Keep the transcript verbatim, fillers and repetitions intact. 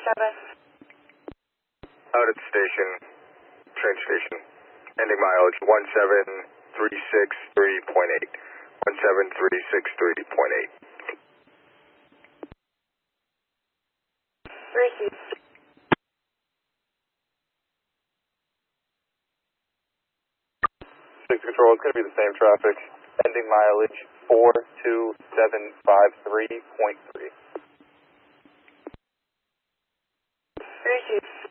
seven. Out at the station, train station. Ending mileage one seven three six three point eight. one seven three six three point eight. Receive. six Control, it's going to be the same traffic. Ending mileage four two seven five three point three. Receive.